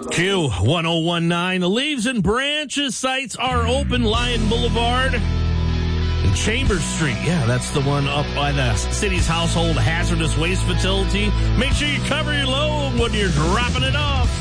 Q1019. The Leaves and Branches sites are open. Lion Boulevard and Chambers Street. Yeah, that's the one up by the city's household hazardous waste facility. Make sure you cover your load when you're dropping it off.